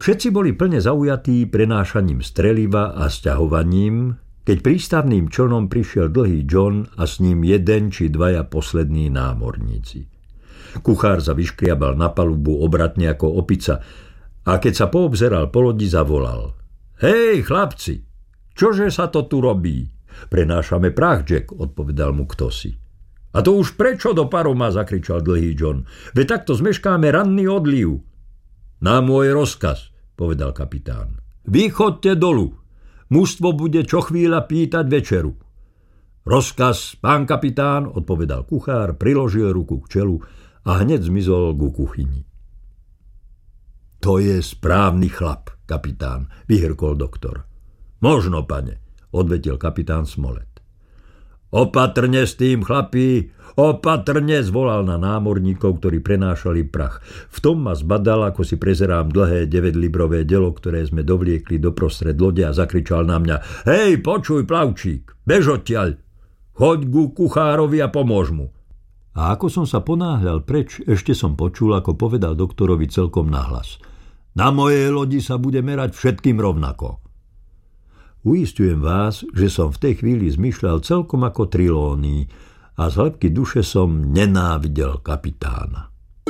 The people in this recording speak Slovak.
Všetci boli plne zaujatí prenášaním streliva a sťahovaním, keď prístavným člnom prišiel Dlhý John a s ním jeden či dvaja poslední námorníci. Kuchár sa vyškriabal na palubu obratne ako opica a keď sa poobzeral po lodi, zavolal: Hej, chlapci, čože sa to tu robí? Prenášame prach, Jack, odpovedal mu kdosi. A to už prečo do paroma, zakričal Dlhý John. Veď takto zmeškáme ranný odliv. Na môj rozkaz, povedal kapitán. Vy chodte dolu. Mužstvo bude čo chvíľa pýtať večeru. Rozkaz, pán kapitán, odpovedal kuchár, priložil ruku k čelu a hneď zmizol ku kuchyni. To je správny chlap, kapitán, vyhrkol doktor. Možno, pane, odvetil kapitán Smollett. Opatrne s tým, chlapí, opatrne, zvolal na námorníkov, ktorí prenášali prach. V tom ma zbadal, ako si prezerám dlhé 9-librové delo, ktoré sme dovliekli doprostred lode a zakričal na mňa: Hej, počuj, plavčík, bež odtiaľ, choď ku kuchárovi a pomôž mu. A ako som sa ponáhľal preč, ešte som počul, ako povedal doktorovi celkom nahlas: Na mojej lodi sa bude merať všetkým rovnako. Uisťujem vás, že som v tej chvíli zmýšľal celkom ako Trelawney a z hĺbky duše som nenávidel kapitána.